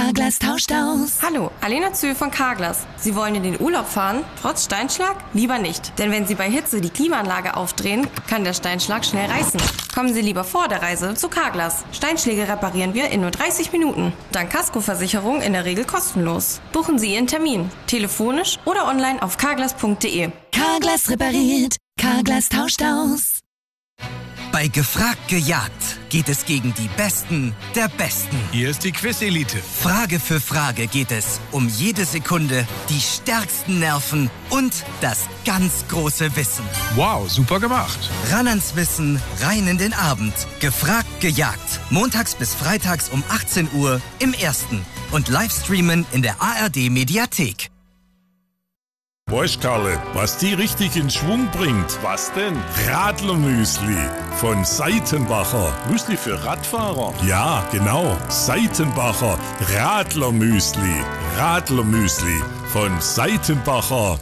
Carglass tauscht aus. Hallo, Alena Zöhl von Carglass. Sie wollen in den Urlaub fahren? Trotz Steinschlag? Lieber nicht. Denn wenn Sie bei Hitze die Klimaanlage aufdrehen, kann der Steinschlag schnell reißen. Kommen Sie lieber vor der Reise zu Carglass. Steinschläge reparieren wir in nur 30 Minuten. Dank Kaskoversicherung in der Regel kostenlos. Buchen Sie Ihren Termin. Telefonisch oder online auf carglass.de. Carglass repariert. Carglass tauscht aus. Bei Gefragt gejagt geht es gegen die Besten der Besten. Hier ist die Quiz-Elite. Frage für Frage geht es um jede Sekunde, die stärksten Nerven und das ganz große Wissen. Wow, super gemacht. Ran ans Wissen, rein in den Abend. Gefragt gejagt. Montags bis freitags um 18 Uhr im Ersten. Und Livestreamen in der ARD-Mediathek. Weißt, Karle, was die richtig in Schwung bringt? Was denn? Radlermüsli von Seitenbacher. Müsli für Radfahrer? Ja, genau. Seitenbacher Radlermüsli. Radlermüsli von Seitenbacher.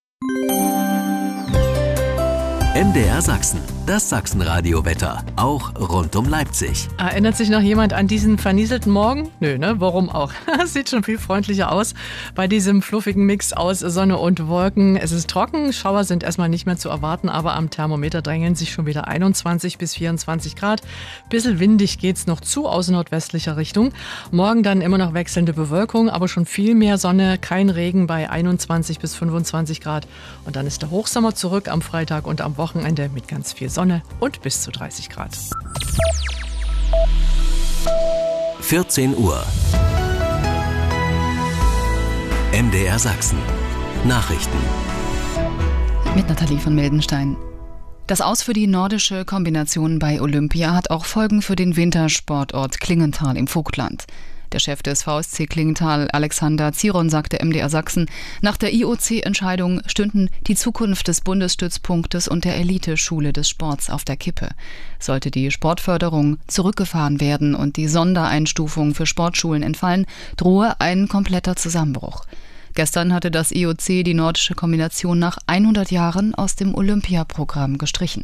MDR Sachsen, das Sachsenradio-Wetter, auch rund um Leipzig. Erinnert sich noch jemand an diesen vernieselten Morgen? Nö, ne? Warum auch? Sieht schon viel freundlicher aus bei diesem fluffigen Mix aus Sonne und Wolken. Es ist trocken, Schauer sind erstmal nicht mehr zu erwarten, aber am Thermometer drängeln sich schon wieder 21 bis 24 Grad. Bisschen windig geht's noch zu aus nordwestlicher Richtung. Morgen dann immer noch wechselnde Bewölkung, aber schon viel mehr Sonne, kein Regen bei 21 bis 25 Grad. Und dann ist der Hochsommer zurück am Freitag und am Wochenende mit ganz viel Sonne und bis zu 30 Grad. 14 Uhr. MDR Sachsen. Nachrichten. Mit Nathalie von Mildenstein. Das Aus für die nordische Kombination bei Olympia hat auch Folgen für den Wintersportort Klingenthal im Vogtland. Der Chef des VSC Klingenthal, Alexander Ziron, sagte MDR Sachsen, nach der IOC-Entscheidung stünden die Zukunft des Bundesstützpunktes und der Eliteschule des Sports auf der Kippe. Sollte die Sportförderung zurückgefahren werden und die Sondereinstufung für Sportschulen entfallen, drohe ein kompletter Zusammenbruch. Gestern hatte das IOC die nordische Kombination nach 100 Jahren aus dem Olympiaprogramm gestrichen.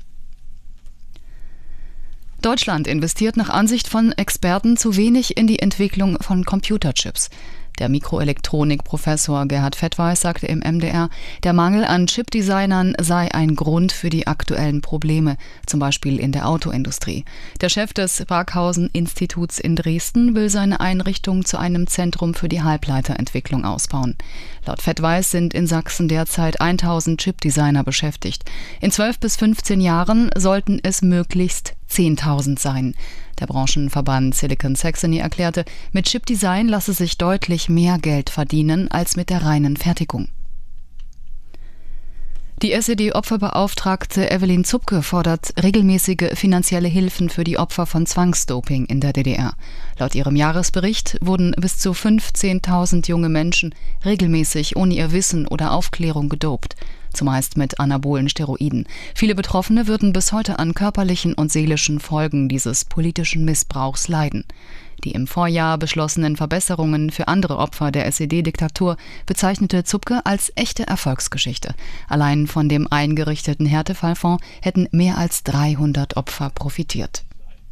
Deutschland investiert nach Ansicht von Experten zu wenig in die Entwicklung von Computerchips. Der Mikroelektronik-Professor Gerhard Fettweis sagte im MDR, der Mangel an Chipdesignern sei ein Grund für die aktuellen Probleme, zum Beispiel in der Autoindustrie. Der Chef des Barkhausen-Instituts in Dresden will seine Einrichtung zu einem Zentrum für die Halbleiterentwicklung ausbauen. Laut Fettweis sind in Sachsen derzeit 1000 Chipdesigner beschäftigt. In 12 bis 15 Jahren sollten es möglichst 10.000 sein. Der Branchenverband Silicon Saxony erklärte, mit Chipdesign lasse sich deutlich mehr Geld verdienen als mit der reinen Fertigung. Die SED-Opferbeauftragte Evelyn Zupke fordert regelmäßige finanzielle Hilfen für die Opfer von Zwangsdoping in der DDR. Laut ihrem Jahresbericht wurden bis zu 15.000 junge Menschen regelmäßig ohne ihr Wissen oder Aufklärung gedopt, zumeist mit anabolen Steroiden. Viele Betroffene würden bis heute an körperlichen und seelischen Folgen dieses politischen Missbrauchs leiden. Die im Vorjahr beschlossenen Verbesserungen für andere Opfer der SED-Diktatur bezeichnete Zupke als echte Erfolgsgeschichte. Allein von dem eingerichteten Härtefallfonds hätten mehr als 300 Opfer profitiert.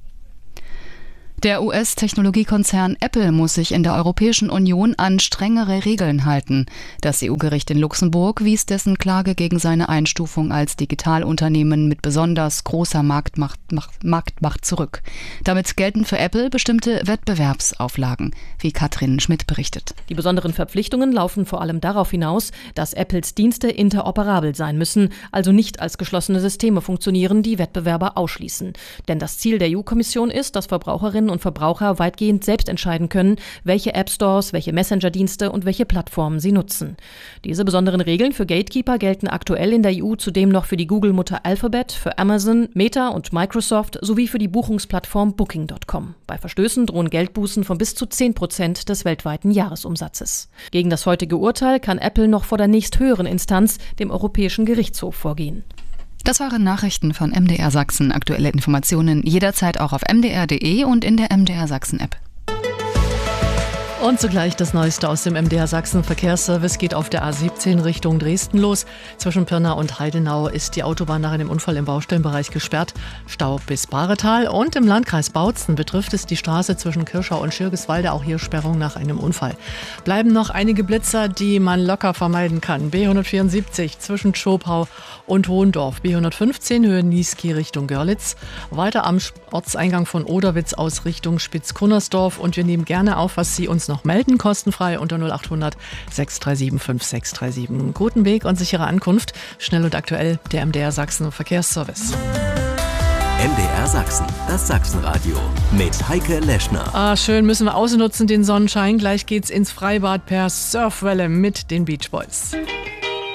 Der US-Technologiekonzern Apple muss sich in der Europäischen Union an strengere Regeln halten. Das EU-Gericht in Luxemburg wies dessen Klage gegen seine Einstufung als Digitalunternehmen mit besonders großer Marktmacht zurück. Damit gelten für Apple bestimmte Wettbewerbsauflagen, wie Katrin Schmidt berichtet. Die besonderen Verpflichtungen laufen vor allem darauf hinaus, dass Apples Dienste interoperabel sein müssen, also nicht als geschlossene Systeme funktionieren, die Wettbewerber ausschließen. Denn das Ziel der EU-Kommission ist, dass Verbraucherinnen und Verbraucher weitgehend selbst entscheiden können, welche App-Stores, welche Messenger-Dienste und welche Plattformen sie nutzen. Diese besonderen Regeln für Gatekeeper gelten aktuell in der EU zudem noch für die Google-Mutter Alphabet, für Amazon, Meta und Microsoft sowie für die Buchungsplattform Booking.com. Bei Verstößen drohen Geldbußen von bis zu 10% des weltweiten Jahresumsatzes. Gegen das heutige Urteil kann Apple noch vor der nächsthöheren Instanz, dem Europäischen Gerichtshof, vorgehen. Das waren Nachrichten von MDR Sachsen. Aktuelle Informationen jederzeit auch auf mdr.de und in der MDR Sachsen App. Und zugleich das Neueste aus dem MDR Sachsen Verkehrsservice geht auf der A17 Richtung Dresden los. Zwischen Pirna und Heidenau ist die Autobahn nach einem Unfall im Baustellenbereich gesperrt. Stau bis Bahretal. Und im Landkreis Bautzen betrifft es die Straße zwischen Kirschau und Schirgiswalde. Auch hier Sperrung nach einem Unfall. Bleiben noch einige Blitzer, die man locker vermeiden kann. B174 zwischen Tschopau und Hohendorf. B115 Höhe Niesky Richtung Görlitz. Weiter am Ortseingang von Oderwitz aus Richtung Spitzkunnersdorf. Und wir nehmen gerne auf, was Sie uns noch melden, kostenfrei unter 0800 637 5637. Guten Weg und sichere Ankunft. Schnell und aktuell, der MDR Sachsen Verkehrsservice. MDR Sachsen, das Sachsenradio mit Heike Leschner. Schön, müssen wir ausnutzen den Sonnenschein. Gleich geht's ins Freibad per Surfwelle mit den Beach Boys.